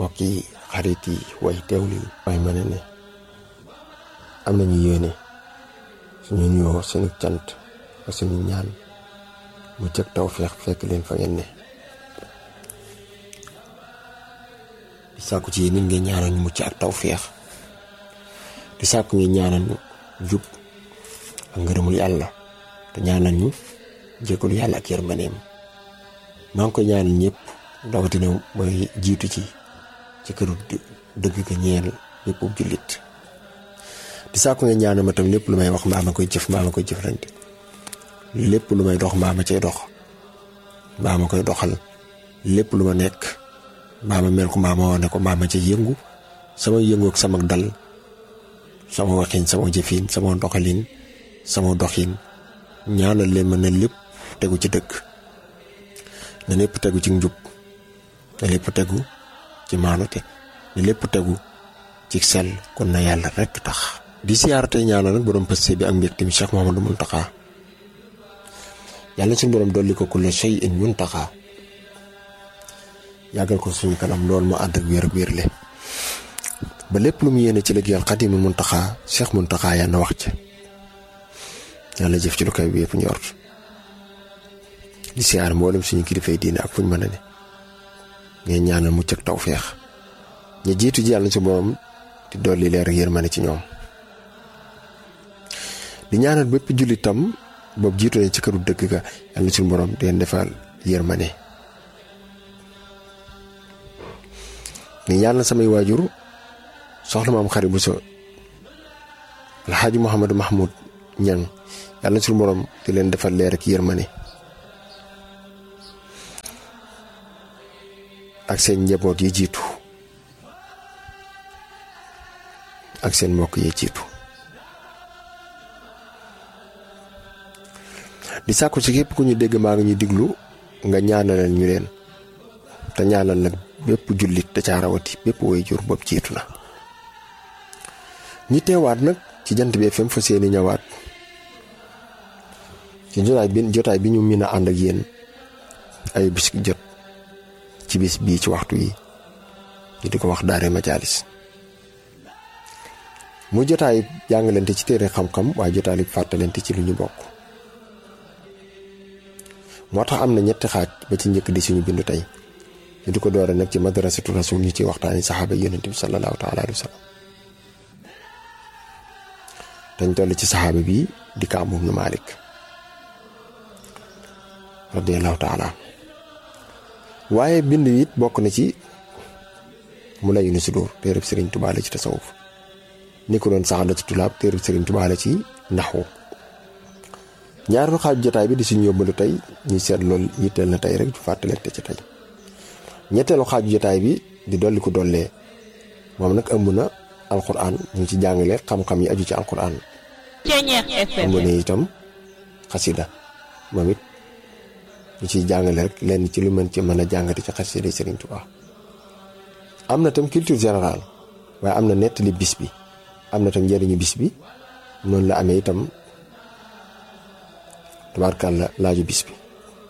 mbokk yi xarit yi way teewli way ma ne am nañu yéene suñu nuyoo suñu cant ak suñu ñaan mu cëg tawfeex fekk leen fa ngeen ne di sàkku ci nit ngeen ñaanal ñu mucc ak tawfeex di sàkku ngeen ñaanal ñu jub ak ngërëmul yàlla te ñaanal ñu jégalu yàlla ak yërmandeem maa ngi koy ñaanal ñëpp rawatina mooy jiitu ci këru dëgg ga ñeel ñëpp jullit di sàkku ngeen ñaanal ma tam lépp lu may wax mbaa ma koy jëf mbaa ma koy jëflante lépp lu may dox mbaa ma cay dox mbaa ma koy doxal lépp lu ma nekk mbaa ma mel ko mbaa ma wane ko mbaa ma cay yëngu sama yëngu ak sama dal sama waxin sama jëfin sama doxalin sama doxin ñaanal leen ma ne lépp tegu ci dëgg ne lépp tegu ci njub ne lépp tegu ci maanute ne lépp tegu ci sell kon na yàlla rekk tax di siyaar tey ñaanal nag borom pëste bi ak mbégte mi Cheikh Mouhamadou Mountakha yàlla suñu borom dolli ko kulla shay'in Mountakha yàggal ko suñu kanam loolu mu ànd ak wér ak wérle ba lépp lu mu yéene ci liggéeyal Xaadimul Mountakha Cheikh Mountakha yàlla na wax ci yàlla jëf ci lu koy wépp ñor di siyaar mboolem suñu kilifay diine ak fuñ mën a ne ngeen ñaanal mucc ak tawfeex ñu jiitu ji yàlla ci borom di dolli leer ak yërmande ci ñoom di ñaanal bépp jullitam boobu jiitu ne ci këru dëgg ga yàlla suñu borom di leen defal yërmande di ñaanal samay waajur soxna maam xarit bu so alxaaji Mouhamadou Mahmoud Ñang yàlla suñu borom di leen defal leer ak yërmande ak seen njaboot yi jiitu ak seen mbokk yi jiitu di sàkku ci képp ku ñu dégg maa ngi ñu diglu nga ñaanalal ñu leen te ñaanal nag bépp jullit da caa rawati bépp way jur bopp jiitu na ñi teewaat nag ci Jant bi FM fa seeni ñëwaat ci jotaay bi ñu mën a ànd ak yéen ay bis jot ci bis bii ci waxtu yi ñu di ko wax daare majaalis mu jotaay jàngalante ci téere xam-xam waaye jotaay li fàttalante ci lu ñu bokk moo tax am na ñetti xaaj ba ci njëkk di suñu bindu tey ñu di ko doore nag ci madrasatu rasul ñu ci waxtaani saxaaba yonent bi sallallahu taala alayhi wa sallam dañ toll ci saxaaba bi di Kaab ibn Malik radiyallahu taala waaye bind it bokk na ci mu layu ni sudur téereb Sëriñ Tuubaa la ci tasawuf ni ko doon saxada ci tulaab téereb Sëriñ Tuubaa la ci naxwu ñaareelu xaaju jotaay bi di suñu yóbbalu tey ñuy seet loolu yitteel na tey rek ju fàttalante ci tey ñetteelu xaaju jotaay bi di dolli ko dollee moom nag ëmb na alquran ñu ci jàngale xam-xam yi aju ci alquran ëmb na itam xasida moom it ñu ciy jàngale rek lenn ci lu mën ci mën a jàngati ci xasida Sëriñ Tuubaa am na tam culture générale waaye am na nettali bis bi am na tam njëriñu bis bi noonu la amee itam tabaarkàlla laaju bis bi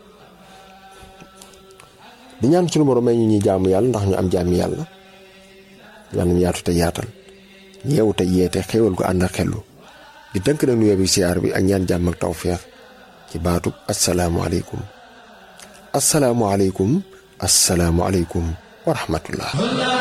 di ñaan suñu borom may ñu ñuy jaamu yàlla ndax ñu am jaami yàlla yàlla ñu yaatu te yaatal yeewu te yeete xéewal ko ànd ak xellu di tënk nag nuyoo bi siyaar bi ak ñaan jàmm ak tawfeex ci baatub asalaamualeykum asalaamualeykum asalaamualeykum wa rahmatullah